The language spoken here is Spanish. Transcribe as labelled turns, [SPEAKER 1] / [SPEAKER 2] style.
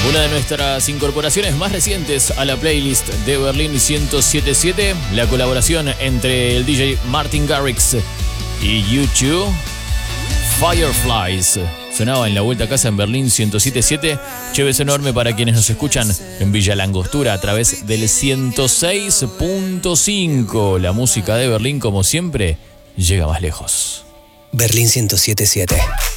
[SPEAKER 1] Una de nuestras incorporaciones más recientes a la playlist de Berlín 107.7, la colaboración entre el DJ Martin Garrix y U2, Fireflies. Sonaba en la vuelta a casa en Berlín 107.7. Chévere enorme para quienes nos escuchan en Villa Langostura a través del 106.5. La música de Berlín, como siempre, llega más lejos.
[SPEAKER 2] Berlín 107.7.